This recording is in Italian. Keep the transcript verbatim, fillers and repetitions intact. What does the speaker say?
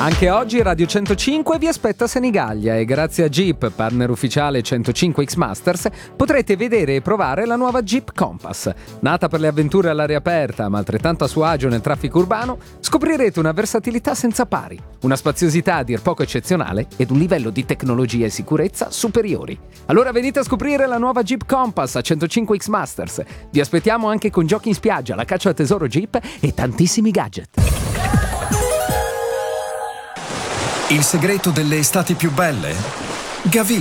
Anche oggi Radio centocinque vi aspetta a Senigallia e grazie a Jeep, partner ufficiale centocinque X Masters, potrete vedere e provare la nuova Jeep Compass. Nata per le avventure all'aria aperta, ma altrettanto a suo agio nel traffico urbano, scoprirete una versatilità senza pari, una spaziosità a dir poco eccezionale ed un livello di tecnologia e sicurezza superiori. Allora venite a scoprire la nuova Jeep Compass a centocinque X Masters. Vi aspettiamo anche con giochi in spiaggia, la caccia al tesoro Jeep e tantissimi gadget. Il segreto delle estati più belle? Gavì.